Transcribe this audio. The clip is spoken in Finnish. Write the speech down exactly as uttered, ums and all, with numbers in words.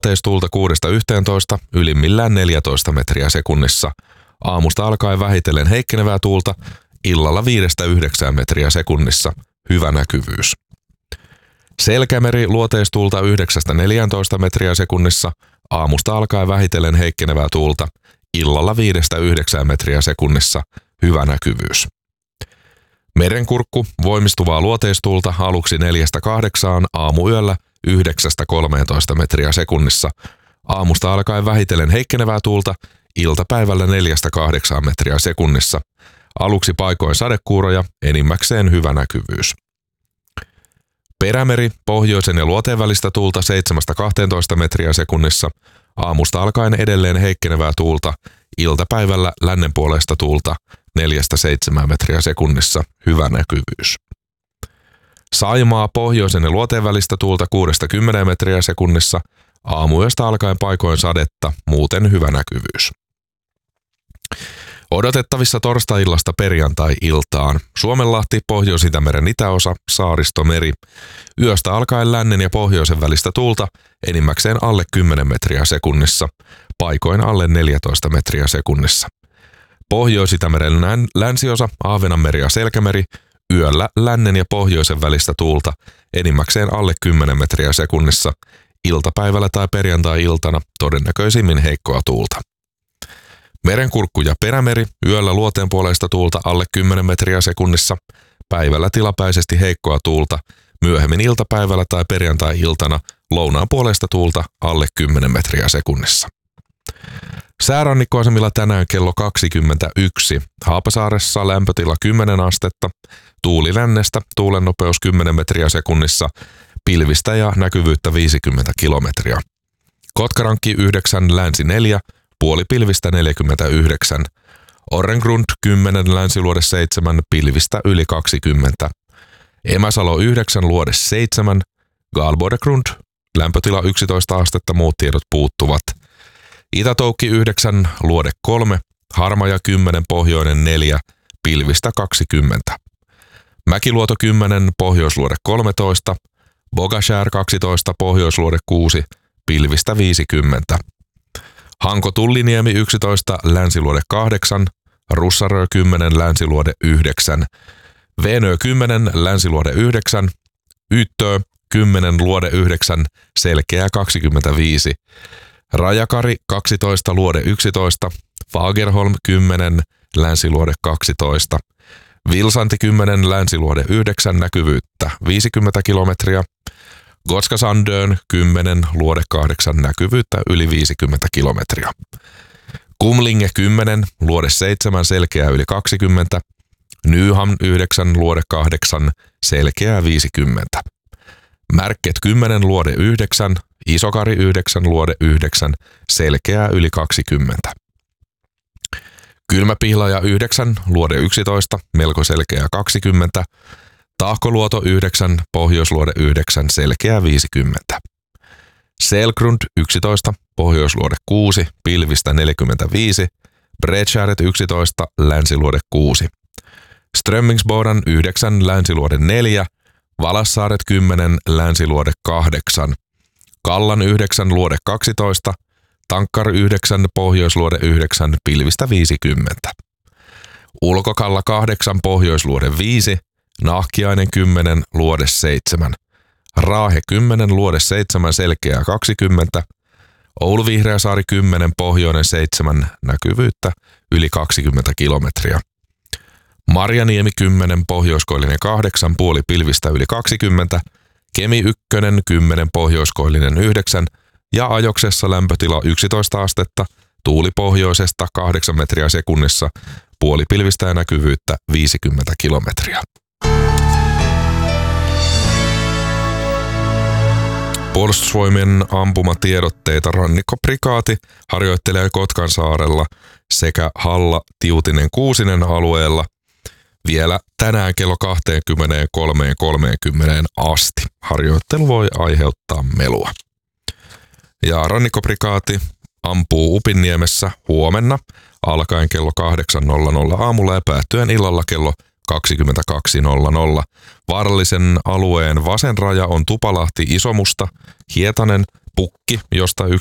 Luoteistuulta kuudesta yhteentoista, ylimmillään neljätoista metriä sekunnissa. Aamusta alkaen vähitellen heikkenevää tuulta, illalla viidestä yhdeksään metriä sekunnissa. Hyvä näkyvyys. Selkämeri luoteistuulta yhdeksästä neljääntoista metriä sekunnissa. Aamusta alkaen vähitellen heikkenevää tuulta, illalla viidestä yhdeksään metriä sekunnissa. Hyvä näkyvyys. Merenkurkku voimistuvaa luoteistuulta aluksi neljästä kahdeksaan, aamuyöllä yhdeksästä kolmeentoista metriä sekunnissa. Aamusta alkaen vähitellen heikkenevää tuulta, iltapäivällä neljästä kahdeksaan metriä sekunnissa. Aluksi paikoin sadekuuroja, enimmäkseen hyvä näkyvyys. Perämeri pohjoisen ja luoteen välistä tuulta seitsemästä kahteentoista metriä sekunnissa. Aamusta alkaen edelleen heikkenevää tuulta, iltapäivällä lännenpuoleista tuulta neljästä seitsemään metriä sekunnissa. Hyvä näkyvyys. Saimaa pohjoisen ja luoteen välistä tuulta kuudesta kymmeneen metriä sekunnissa. Aamuyöstä alkaen paikoin sadetta, muuten hyvä näkyvyys. Odotettavissa torstai-illasta perjantai-iltaan. Suomenlahti, Pohjois-Itämeren itäosa, Saaristomeri. Yöstä alkaen lännen ja pohjoisen välistä tuulta, enimmäkseen alle kymmenen metriä sekunnissa, paikoin alle neljätoista metriä sekunnissa. Pohjois-Itämeren länsiosa, Ahvenanmeri ja Selkämeri. Yöllä lännen ja pohjoisen välistä tuulta, enimmäkseen alle kymmenen metriä sekunnissa, iltapäivällä tai perjantai-iltana todennäköisimmin heikkoa tuulta. Merenkurkku ja Perämeri, yöllä luoteenpuoleista tuulta alle kymmenen metriä sekunnissa, päivällä tilapäisesti heikkoa tuulta, myöhemmin iltapäivällä tai perjantai-iltana lounaanpuoleista tuulta alle kymmenen metriä sekunnissa. Säärannikkoasemilla tänään kello kaksikymmentäyksi. Haapasaaressa lämpötila kymmenen astetta, tuuli lännestä, tuulen nopeus kymmenen metriä sekunnissa, pilvistä ja näkyvyyttä viisikymmentä kilometriä. Kotkarankki yhdeksän, länsi neljä, puolipilvistä neljäkymmentäyhdeksän. Orrengrund kymmenen, länsiluode seitsemän, pilvistä yli kaksikymmentä. Emäsalo yhdeksän, luode seitsemän, Galbodegrund, lämpötila yksitoista astetta, muut tiedot puuttuvat. Itätoukki yhdeksän, luode kolme, Harmaja kymmenen, pohjoinen neljä, pilvistä kaksikymmentä. Mäkiluoto kymmenen, pohjoisluode kolmetoista, Bogashär kaksitoista, pohjoisluode kuusi, pilvistä viisikymmentä. Hanko Tulliniemi yksitoista, länsiluode kahdeksan, Russarö kymmenen, länsiluode yhdeksän, Venö kymmenen, länsiluode yhdeksän, Yttö kymmenen, luode yhdeksän, selkeä kaksikymmentäviisi, Rajakari kaksitoista, luode yksitoista, Fagerholm kymmenen, länsiluode kaksitoista, Vilsanti kymmenen, länsiluode yhdeksän, näkyvyyttä viisikymmentä kilometriä, Gotskasandön kymmenen, luode kahdeksan, näkyvyyttä yli viisikymmentä kilometriä. Kumlinge kymmenen, luode seitsemän, selkeää yli kaksikymmentä, Nyhamn yhdeksän, luode kahdeksan, selkeää viisikymmentä. Märket kymmenen, luode yhdeksän, Isokari yhdeksän, luode yhdeksän, selkeää yli kaksikymmentä. Kylmäpihlaja yhdeksän, luode yksitoista, melko selkeää kaksikymmentä. Tahkoluoto yhdeksän, pohjoisluode yhdeksän, selkeää viisikymmentä. Selgrund yksitoista, pohjoisluode kuusi, pilvistä neljäkymmentäviisi. Bredskäret yksitoista, länsiluode kuusi. Strömmingsbodan yhdeksän, länsiluode neljä. Valassaaret kymmenen, länsiluode kahdeksan. Kallan yhdeksän, luode kaksitoista. Tankkar yhdeksän, pohjoisluode yhdeksän, pilvistä viisikymmentä. Ulkokalla kahdeksan, pohjoisluode viisi. Nahkiainen kymmenen, luode seitsemän. Raahe kymmenen, luode seitsemän, selkeää kaksikymmentä. Oulu Vihreäsaari kymmenen, pohjoinen seitsemän, näkyvyyttä yli kaksikymmentä kilometriä. Marjaniemi kymmenen, pohjoiskoillinen kahdeksan, puoli pilvistä yli kaksikymmentä. Kemi ykkönen kymmenen, pohjoiskoillinen yhdeksän ja Ajoksessa lämpötila yksitoista astetta, tuuli pohjoisesta kahdeksan metriä sekunnissa, puoli pilvistä ja näkyvyyttä viisikymmentä kilometriä. Puolustusvoimien ampumatiedotteita Rannikkoprikaati harjoittelee Kotkansaarella sekä Halla-Tiutinen Kuusinen alueella vielä tänään kello kaksikymmentäkolme kolmekymmentä asti. Harjoittelu voi aiheuttaa melua. Ja Rannikkoprikaati ampuu Upinniemessä huomenna alkaen kello kahdeksan nolla nolla aamulla ja päättyen illalla kello kaksikymmentäkaksi nolla nolla. Vaarallisen alueen vasen raja on Tupalahti, Isomusta, Hietanen, Pukki, josta